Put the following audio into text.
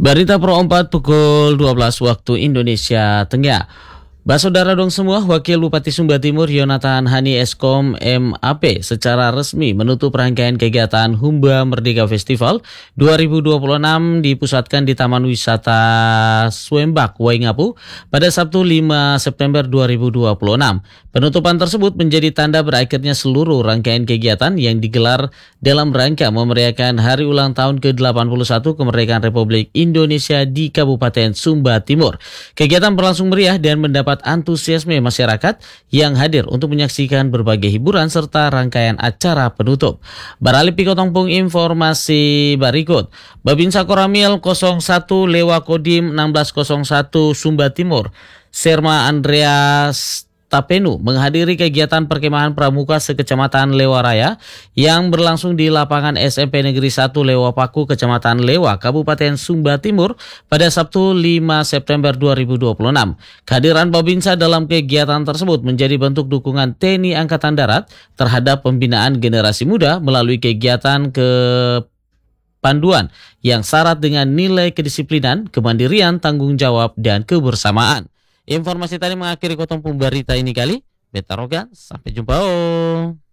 Berita Pro 4 pukul 12 waktu Indonesia Tengah. Saudara dong semua, Wakil Bupati Sumba Timur Yonatan Hani Eskom MAP secara resmi menutup rangkaian kegiatan Humba Merdeka Festival 2026 dipusatkan di Taman Wisata Swembak, Waingapu pada Sabtu 5 September 2026. Penutupan tersebut menjadi tanda berakhirnya seluruh rangkaian kegiatan yang digelar dalam rangka memeriahkan Hari Ulang Tahun ke-81 Kemerdekaan Republik Indonesia di Kabupaten Sumba Timur. Kegiatan berlangsung meriah dan mendapat antusiasme masyarakat yang hadir untuk menyaksikan berbagai hiburan serta rangkaian acara penutup. Beralih pikotongpung informasi berikut. Babinsa Koramil 01 Lewa Kodim 1601 Sumba Timur, Serma Andreas Tapenu menghadiri kegiatan perkemahan pramuka sekecamatan Lewa Raya yang berlangsung di lapangan SMP Negeri 1 Lewa Paku, Kecamatan Lewa, Kabupaten Sumba Timur pada Sabtu 5 September 2026. Kehadiran Babinsa dalam kegiatan tersebut menjadi bentuk dukungan TNI Angkatan Darat terhadap pembinaan generasi muda melalui kegiatan panduan yang syarat dengan nilai kedisiplinan, kemandirian, tanggung jawab, dan kebersamaan. Informasi tadi mengakhiri kotong berita ini kali. Beta Rogan, sampai jumpa.